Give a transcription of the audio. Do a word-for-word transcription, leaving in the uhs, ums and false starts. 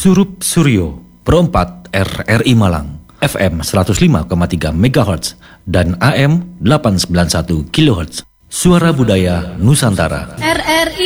Surup Suryo, Perempat R R I Malang, F M seratus lima koma tiga megahertz dan A M delapan ratus sembilan puluh satu kilohertz. Suara Budaya Nusantara. R R I